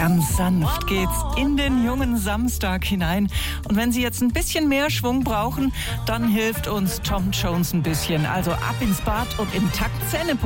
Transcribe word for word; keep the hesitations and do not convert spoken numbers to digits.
Ganz sanft geht's in den jungen Samstag hinein. Und wenn Sie jetzt ein bisschen mehr Schwung brauchen, dann hilft uns Tom Jones ein bisschen. Also ab ins Bad und im Takt Zähne